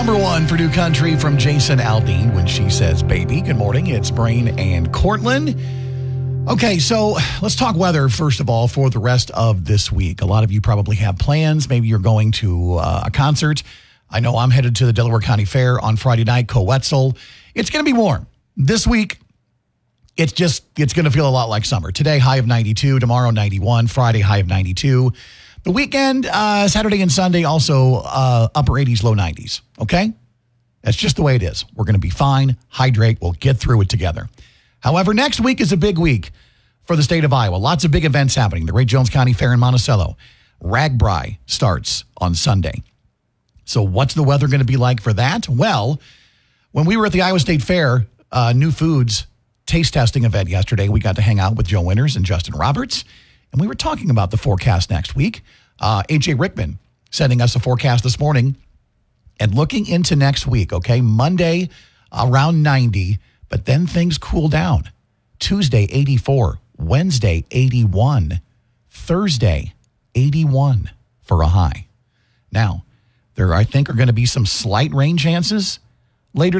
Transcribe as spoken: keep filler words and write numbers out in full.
Number one for New Country from Jason Aldean when she says baby. Good morning. It's Brain and Cortland. Okay, so let's talk weather, first of all, for the rest of this week. A lot of you probably have plans. Maybe you're going to uh, a concert. I know I'm headed to the Delaware County Fair on Friday night, Coetzel. It's going to be warm. This week, it's just, it's going to feel a lot like summer. Today, high of ninety-two. Tomorrow, ninety-one. Friday, high of ninety-two. The weekend, uh, Saturday and Sunday, also uh, upper eighties, low nineties. Okay? That's just the way it is. We're going to be fine. Hydrate. We'll get through it together. However, next week is a big week for the state of Iowa. Lots of big events happening. The Great Jones County Fair in Monticello. Ragbri starts on Sunday. So what's the weather going to be like for that? Well, when we were at the Iowa State Fair, uh, New Foods taste testing event yesterday, we got to hang out with Joe Winters and Justin Roberts, and we were talking about the forecast next week. Uh, A J Rickman sending us a forecast this morning and looking into next week, okay? Monday, around ninety, but then things cool down. Tuesday, eighty-four. Wednesday, eighty-one. Thursday, eighty-one for a high. Now, there, I think, are going to be some slight rain chances